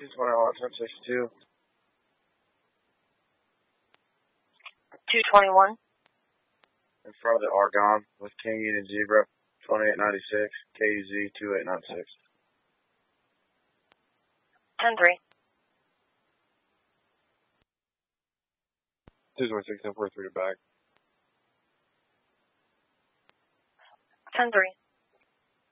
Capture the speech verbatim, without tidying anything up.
two twenty-one, ten sixty-two. two twenty-one. In front of the Argonne with King Union Zebra, twenty-eight ninety-six, K U Z two eight nine six. ten three. two twenty-six, ten forty-three to back. ten three.